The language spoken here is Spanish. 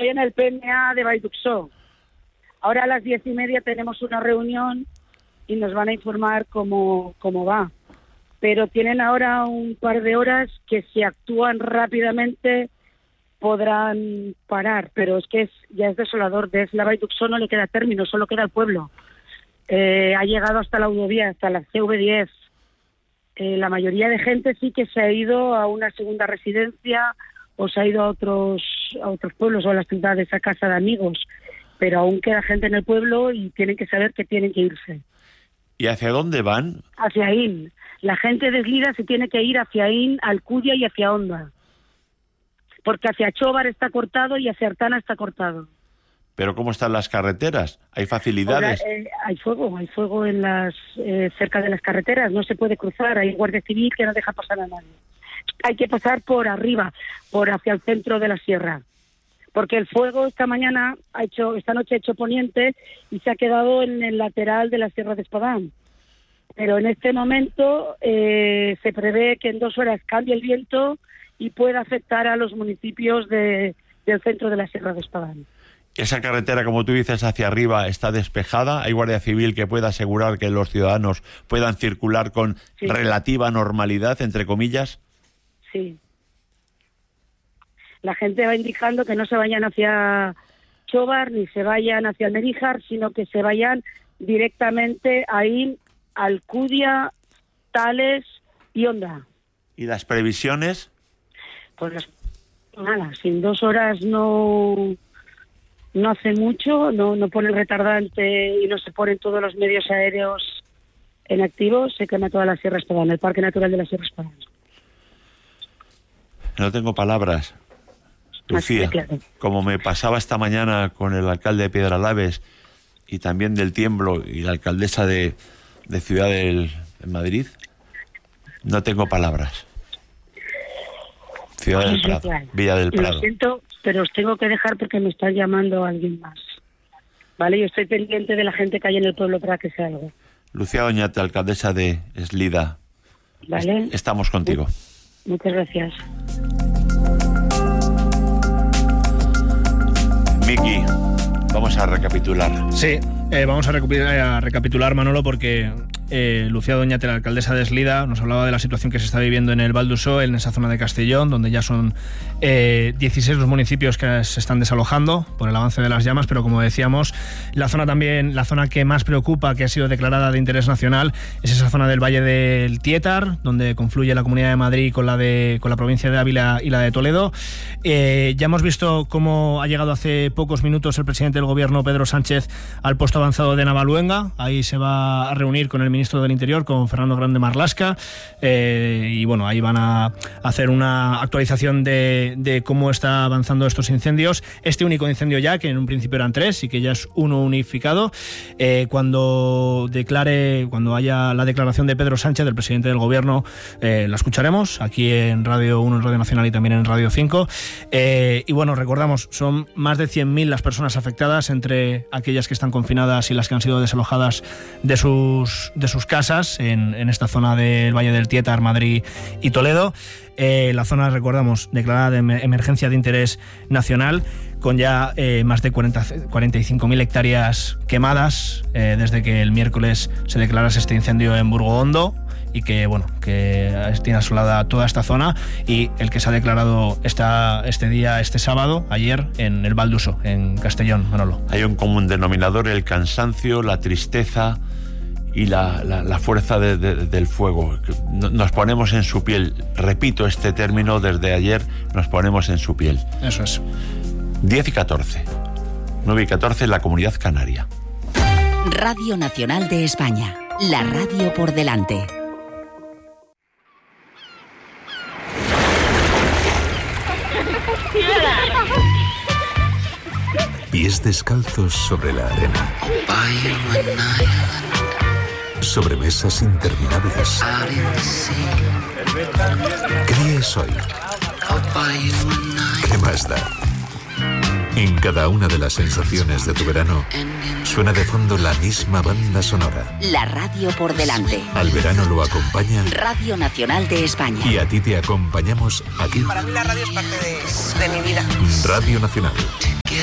estoy en el PMA de Vallduxó. Ahora a las 10:30 tenemos una reunión y nos van a informar cómo va. Pero tienen ahora un par de horas que si actúan rápidamente podrán parar, pero es que ya es desolador. De la Vallduxó no le queda término, solo queda el pueblo. Ha llegado hasta la autovía, hasta la CV10. La mayoría de gente sí que se ha ido a una segunda residencia o se ha ido a otros pueblos o a las ciudades, a casa de amigos, pero aún queda gente en el pueblo y tienen que saber que tienen que irse. ¿Y hacia dónde van? Hacia Aín. La gente de Eslida se tiene que ir hacia Aín, Alcudia y hacia Onda, porque hacia Chóvar está cortado y hacia Artana está cortado. ¿Pero cómo están las carreteras? ¿Hay facilidades? Ahora, hay fuego en cerca de las carreteras, no se puede cruzar, hay guardia civil que no deja pasar a nadie. Hay que pasar por arriba, hacia el centro de la sierra, porque el fuego esta noche ha hecho poniente y se ha quedado en el lateral de la Sierra de Espadán. Pero en este momento se prevé que en 2 horas cambie el viento y pueda afectar a los municipios del centro de la Sierra de Espadán. Esa carretera, como tú dices, hacia arriba está despejada. ¿Hay guardia civil que pueda asegurar que los ciudadanos puedan circular con relativa normalidad, entre comillas? Sí. La gente va indicando que no se vayan hacia Chóvar ni se vayan hacia Almeríjar, sino que se vayan directamente a Alcudia, Tales y Onda. ¿Y las previsiones? Pues nada, si en 2 horas no hace mucho, no ponen retardante y no se ponen todos los medios aéreos en activo, se quema toda la Sierra Espadán, el Parque Natural de la Sierra Espadán. No tengo palabras, Lucía. Claro. Como me pasaba esta mañana con el alcalde de Piedralaves y también del Tiemblo y la alcaldesa de Ciudad de Madrid, no tengo palabras. Ciudad del Prado, Villa del Prado. Lo siento, pero os tengo que dejar porque me está llamando alguien más. ¿Vale? Yo estoy pendiente de la gente que hay en el pueblo para que sea algo. Lucía Oñate, alcaldesa de Eslida. ¿Vale? Estamos contigo. Muchas gracias. Miki, vamos a recapitular. Sí, vamos a recapitular, Manolo, porque Lucía Doñate, la alcaldesa de Eslida, nos hablaba de la situación que se está viviendo en el Vallduxó, en esa zona de Castellón, donde ya son 16 los municipios que se están desalojando por el avance de las llamas, pero como decíamos, la zona que más preocupa, que ha sido declarada de interés nacional, es esa zona del Valle del Tietar, donde confluye la Comunidad de Madrid con la provincia de Ávila y la de Toledo. Ya hemos visto cómo ha llegado hace pocos minutos el presidente del gobierno, Pedro Sánchez, al puesto avanzado de Navaluenga. Ahí se va a reunir con el ministro del Interior, con Fernando Grande Marlaska, y bueno, ahí van a hacer una actualización de cómo está avanzando estos incendios. Este único incendio ya, que en un principio eran 3 y que ya es uno unificado, cuando haya la declaración de Pedro Sánchez, del presidente del gobierno, la escucharemos aquí en Radio 1, en Radio Nacional y también en Radio 5. Y bueno, recordamos, son más de 100.000 las personas afectadas, entre aquellas que están confinadas y las que han sido desalojadas de sus casas en esta zona del Valle del Tietar, Madrid y Toledo. La zona, recordamos, declarada de emergencia de interés nacional, con ya más de 45.000 hectáreas quemadas desde que el miércoles se declarase este incendio en Burgohondo, y que tiene asolada toda esta zona, y el que se ha declarado este sábado, ayer, en el Vallduxó, en Castellón, Manolo. Hay un común denominador: el cansancio, la tristeza y la fuerza del fuego. Nos ponemos en su piel. Repito este término desde ayer, nos ponemos en su piel. Eso es. 10 y 14. 9 y 14 en la Comunidad Canaria. Radio Nacional de España. La radio por delante. Pies descalzos sobre la arena. Sobremesas interminables. ¿Qué día es hoy? ¿Qué más da? En cada una de las sensaciones de tu verano suena de fondo la misma banda sonora. La radio por delante. Al verano lo acompaña Radio Nacional de España. y a ti te acompañamos aquí. Para mí la radio es parte de mi vida. Radio Nacional.